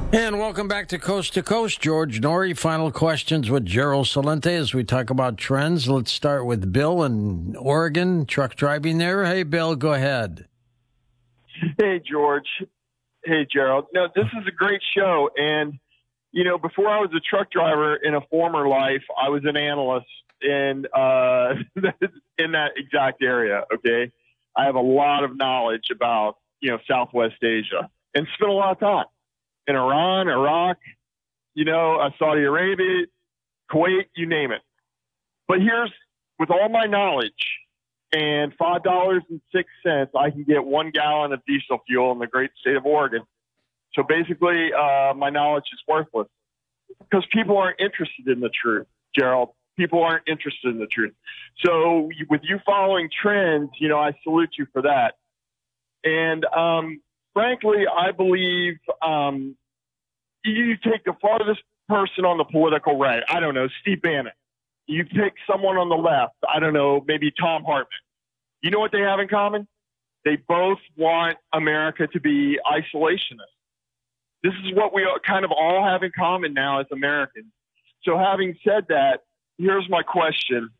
And welcome back to Coast. George Norrie, final questions with Gerald Celente as we talk about trends. Let's start with Bill in Oregon, truck driving there. Hey, Bill, go ahead. Hey, George. Hey, Gerald. No, this is a great show. And, you know, before I was a truck driver in a former life, I was an analyst in that exact area, okay? I have a lot of knowledge about, you know, Southwest Asia and spent a lot of time in Iran, Iraq, you know, Saudi Arabia, Kuwait, you name it. But here's, with all my knowledge and $5.06, I can get 1 gallon of diesel fuel in the great state of Oregon. So basically, my knowledge is worthless because people aren't interested in the truth, Gerald. People aren't interested in the truth. So with you following trends, you know, I salute you for that. And frankly, I believe you take the farthest person on the political right. I don't know, Steve Bannon. You pick someone on the left. I don't know, maybe Tom Hartman. You know what they have in common? They both want America to be isolationist. This is what we kind of all have in common now as Americans. So having said that, here's my question.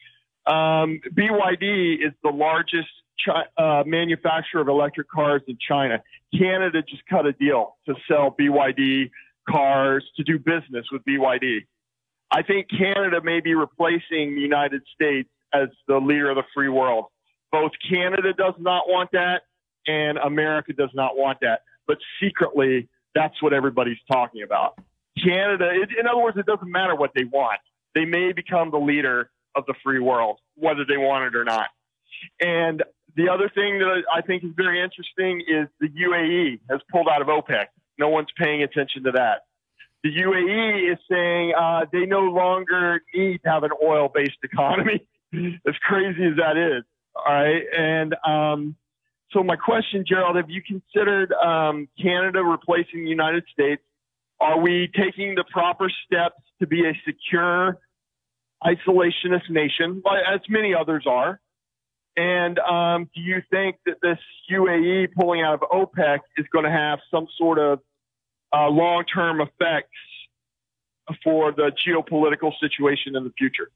BYD is the largest manufacturer of electric cars in China. Canada just cut a deal to sell BYD cars, to do business with BYD. I think Canada may be replacing the United States as the leader of the free world. Both Canada does not want that, and America does not want that. But secretly, that's what everybody's talking about. Canada, in other words, it doesn't matter what they want. They may become the leader of the free world, whether they want it or not. And the other thing that I think is very interesting is the UAE has pulled out of OPEC. No one's paying attention to that. The UAE is saying they no longer need to have an oil-based economy, as crazy as that is. All right. And so my question, Gerald, have you considered Canada replacing the United States? Are we taking the proper steps to be a secure isolationist nation, as many others are? And do you think that this UAE pulling out of OPEC is going to have some sort of long-term effects for the geopolitical situation in the future?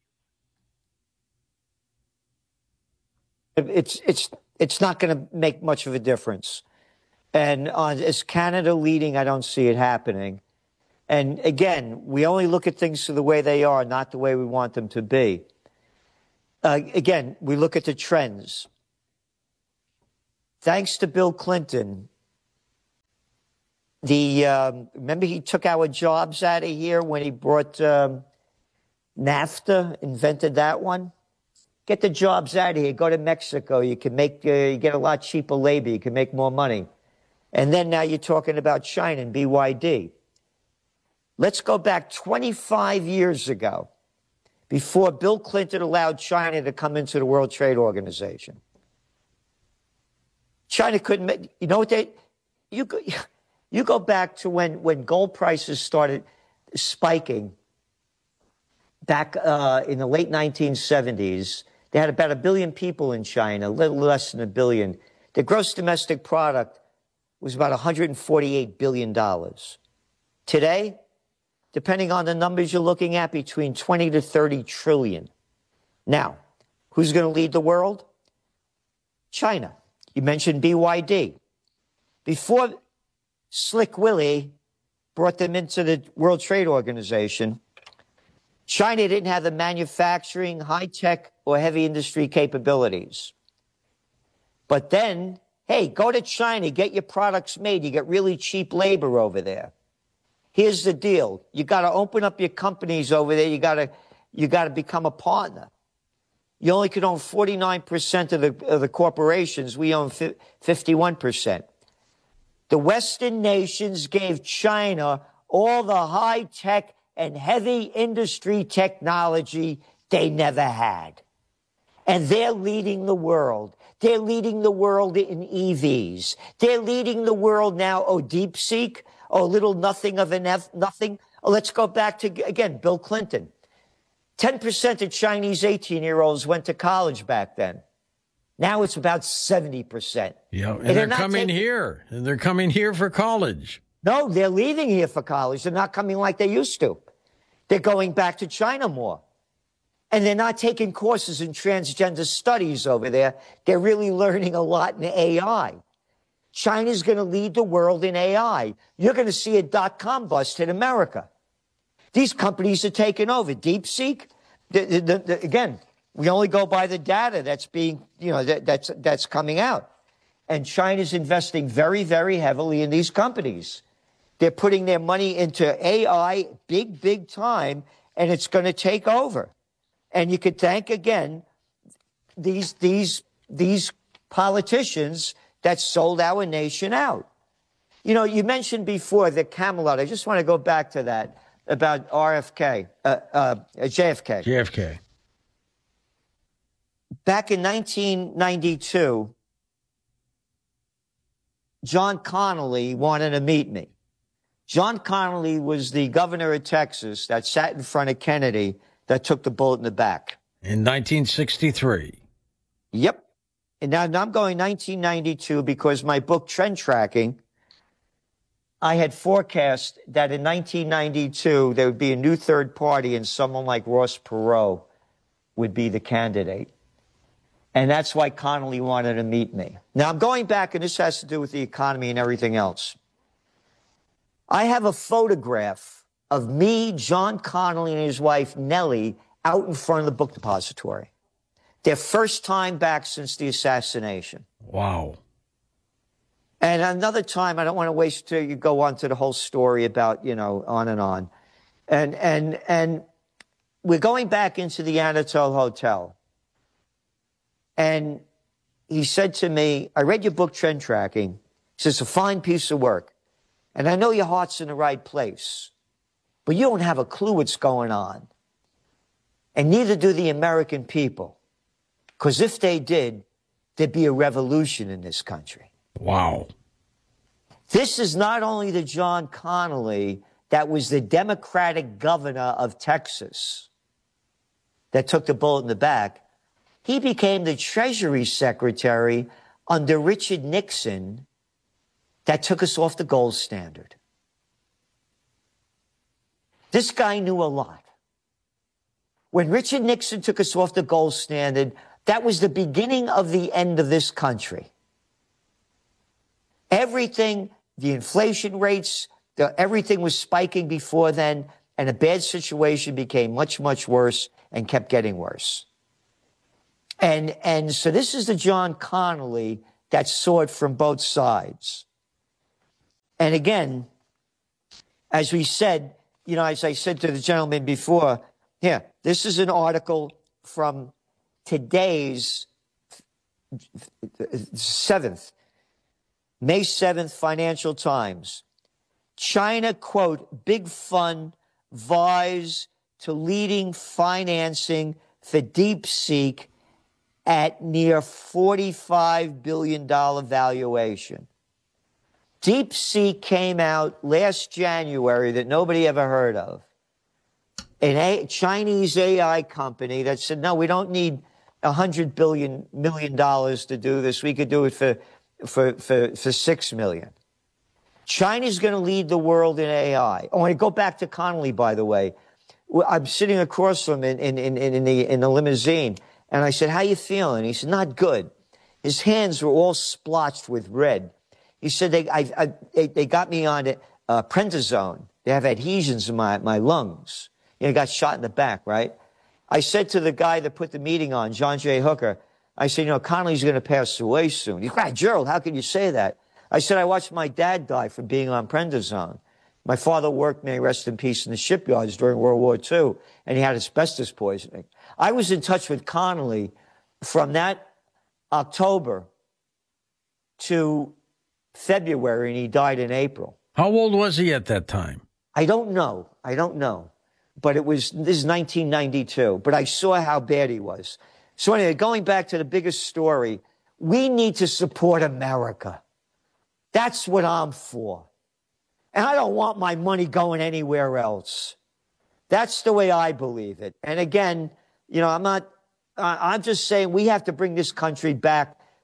It's not going to make much of a difference. And is Canada leading? I don't see it happening. And again, we only look at things the way they are, not the way we want them to be. Again, we look at the trends. Thanks to Bill Clinton, remember he took our jobs out of here when he brought NAFTA, invented that one? Get the jobs out of here. Go to Mexico. You can you get a lot cheaper labor. You can make more money. And then now you're talking about China and BYD. Let's go back 25 years ago, before Bill Clinton allowed China to come into the World Trade Organization. China couldn't, you know what you go back to when gold prices started spiking back in the late 1970s. They had about 1 billion people in China, a little less than 1 billion. The gross domestic product was about $148 billion. Today, depending on the numbers you're looking at, between 20 to 30 trillion. Now, who's going to lead the world? China. You mentioned BYD. Before Slick Willie brought them into the World Trade Organization, China didn't have the manufacturing, high-tech, or heavy industry capabilities. But then, hey, go to China, get your products made. You get really cheap labor over there. Here's the deal. You got to open up your companies over there. You got to become a partner. You only could own 49% of the corporations. We own 51%. The Western nations gave China all the high-tech and heavy industry technology they never had. And they're leading the world. They're leading the world in EVs. They're leading the world now. Oh, DeepSeek. Oh, little nothing of an nothing. Oh, let's go back to, again, Bill Clinton. 10% of Chinese 18-year-olds went to college back then. Now it's about 70%. Yeah, and they're coming here. And they're coming here for college. No, they're leaving here for college. They're not coming like they used to. They're going back to China more. And they're not taking courses in transgender studies over there. They're really learning a lot in AI. China's going to lead the world in AI. You're going to see a dot-com bust in America. These companies are taking over. DeepSeek, again, we only go by the data that's being, that's coming out. And China's investing very, very heavily in these companies. They're putting their money into AI big, big time, and it's going to take over. And you could thank, again, these politicians that sold our nation out. You mentioned before the Camelot. I just want to go back to that about JFK. JFK. Back in 1992, John Connally wanted to meet me. John Connally was the governor of Texas that sat in front of Kennedy that took the bullet in the back. In 1963. Yep. And now I'm going 1992 because my book, Trend Tracking, I had forecast that in 1992 there would be a new third party and someone like Ross Perot would be the candidate. And that's why Connally wanted to meet me. Now I'm going back, and this has to do with the economy and everything else. I have a photograph of me, John Connally, and his wife, Nellie, out in front of the book depository. Their first time back since the assassination. Wow. And another time, I don't want to waste till you go on to the whole story about, on and on. And we're going back into the Anatole Hotel. And he said to me, I read your book, Trend Tracking. He says, it's a fine piece of work. And I know your heart's in the right place. But you don't have a clue what's going on. And neither do the American people. Because if they did, there'd be a revolution in this country. Wow. This is not only the John Connally that was the Democratic governor of Texas that took the bullet in the back. He became the Treasury Secretary under Richard Nixon that took us off the gold standard. This guy knew a lot. When Richard Nixon took us off the gold standard, that was the beginning of the end of this country. Everything, the inflation rates, everything was spiking before then, and a bad situation became much, much worse and kept getting worse. And so this is the John Connally that saw it from both sides. And again, as we said, as I said to the gentleman before, here, this is an article from today's May 7th, Financial Times. China, quote, big fund vies to leading financing for DeepSeek at near $45 billion valuation. DeepSeek came out last January that nobody ever heard of. A Chinese AI company that said, no, we don't need $100 million to do this. We could do it for $6 million. China's going to lead the world in AI. Oh, I go back to Connally, by the way. I'm sitting across from him in the limousine, and I said, how you feeling? He said, not good. His hands were all splotched with red. He said, they got me on prednisone. They have adhesions in my lungs. Got shot in the back, right? I said to the guy that put the meeting on, John J. Hooker, I said, Connally's going to pass away soon. He cried, Gerald, how can you say that? I said, I watched my dad die from being on prednisone. My father worked, may he rest in peace, in the shipyards during World War II, and he had asbestos poisoning. I was in touch with Connally from that October to February, and he died in April. How old was he at that time? I don't know. But this is 1992. But I saw how bad he was. So anyway, going back to the biggest story, we need to support America. That's what I'm for. And I don't want my money going anywhere else. That's the way I believe it. And again, I'm just saying we have to bring this country back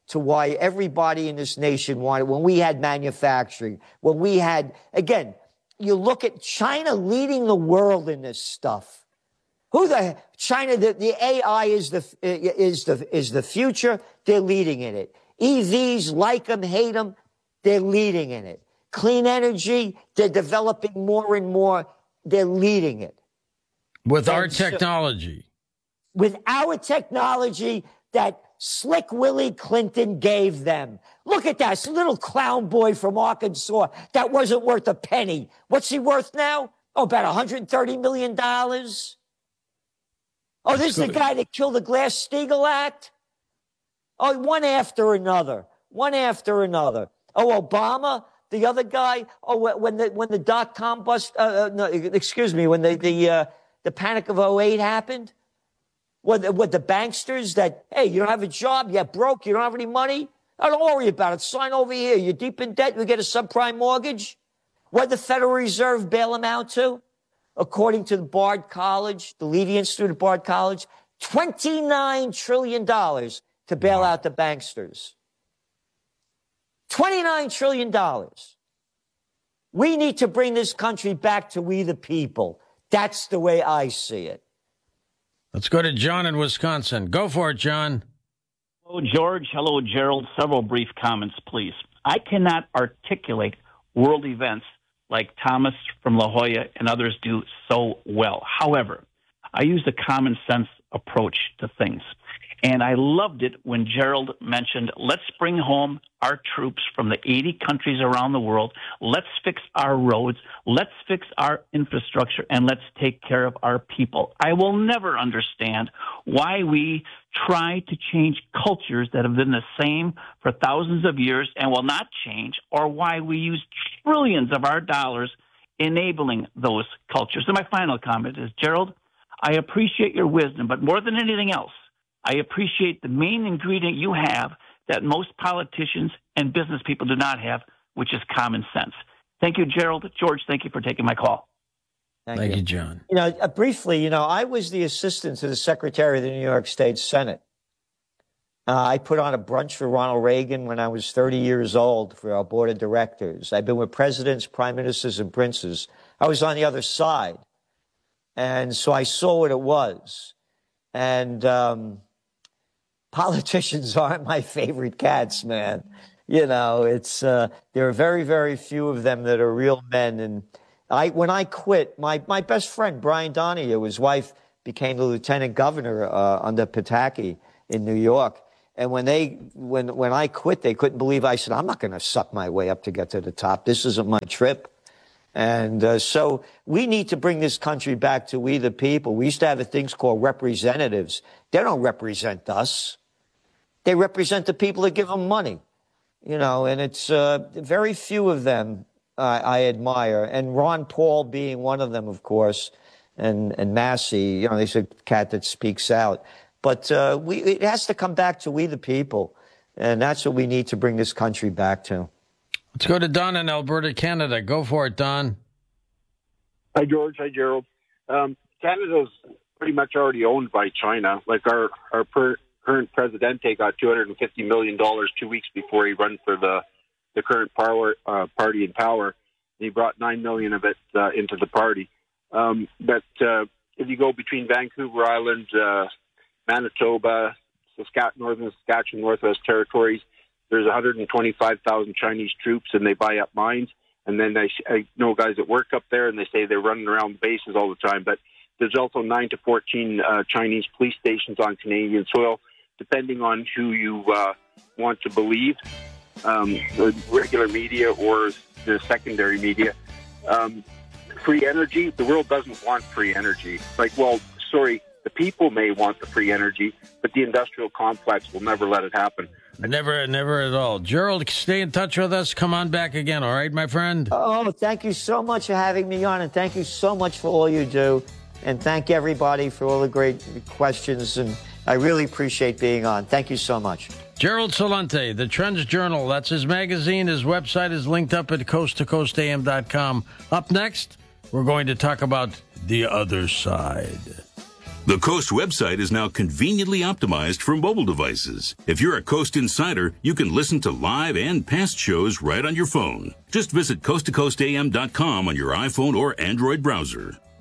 to why everybody in this nation wanted, when we had manufacturing, when we had, again, you look at China leading the world in this stuff. China, the AI is the future. They're leading in it. EVs, like them, hate them, they're leading in it. Clean energy, they're developing more and more. They're leading it. With our technology. With our technology that Slick Willie Clinton gave them. Look at that. This little clown boy from Arkansas that wasn't worth a penny. What's he worth now? Oh, about $130 million. Oh, this is the guy that killed the Glass-Steagall Act? Oh, one after another. One after another. Oh, Obama, the other guy. Oh, when the dot-com bust, when the panic of '08 happened. With the banksters that, hey, you don't have a job, you're broke, you don't have any money. Oh, don't worry about it. Sign over here. You're deep in debt. We get a subprime mortgage. What did the Federal Reserve bail them out to? According to the Bard College, the Levy Institute at Bard College, $29 trillion to bail out the banksters. $29 trillion. We need to bring this country back to we the people. That's the way I see it. Let's go to John in Wisconsin. Go for it, John. Hello, George. Hello, Gerald. Several brief comments, please. I cannot articulate world events like Thomas from La Jolla and others do so well. However, I use a common sense approach to things. And I loved it when Gerald mentioned, let's bring home our troops from the 80 countries around the world. Let's fix our roads. Let's fix our infrastructure, and let's take care of our people. I will never understand why we try to change cultures that have been the same for thousands of years and will not change, or why we use trillions of our dollars enabling those cultures. And my final comment is, Gerald, I appreciate your wisdom, but more than anything else, I appreciate the main ingredient you have that most politicians and business people do not have, which is common sense. Thank you, Gerald. George, thank you for taking my call. Thank you, John. Briefly, I was the assistant to the Secretary of the New York State Senate. I put on a brunch for Ronald Reagan when I was 30 years old for our board of directors. I've been with presidents, prime ministers, and princes. I was on the other side. And so I saw what it was. And politicians aren't my favorite cats, man. There are very, very few of them that are real men. And when I quit, my best friend, Brian Donahue, his wife became the lieutenant governor under Pataki in New York. And when I quit, they couldn't believe. I said, I'm not going to suck my way up to get to the top. This isn't my trip. And so we need to bring this country back to we the people. We used to have things called representatives. They don't represent us. They represent the people that give them money, and it's very few of them I admire. And Ron Paul being one of them, of course, and Massey, he's a cat that speaks out. But it has to come back to we the people. And that's what we need to bring this country back to. Let's go to Don in Alberta, Canada. Go for it, Don. Hi, George. Hi, Gerald. Canada's pretty much already owned by China. Like our current presidente got $250 million 2 weeks before he ran for the current party in power. He brought $9 million of it into the party. But if you go between Vancouver Island, Manitoba, Northern Saskatchewan, Northwest Territories, there's 125,000 Chinese troops, and they buy up mines. And then I know guys that work up there, and they say they're running around the bases all the time. But there's also 9 to 14 Chinese police stations on Canadian soil, depending on who you want to believe, the regular media or the secondary media. Free energy, the world doesn't want free energy. The people may want the free energy, but the industrial complex will never let it happen. Never at all. Gerald, stay in touch with us. Come on back again, all right, my friend? Oh, thank you so much for having me on, and thank you so much for all you do. And thank everybody for all the great questions, and I really appreciate being on. Thank you so much. Gerald Celente, the Trends Journal. That's his magazine. His website is linked up at coasttocoastam.com. Up next, we're going to talk about the other side. The Coast website is now conveniently optimized for mobile devices. If you're a Coast insider, you can listen to live and past shows right on your phone. Just visit coasttocoastam.com on your iPhone or Android browser.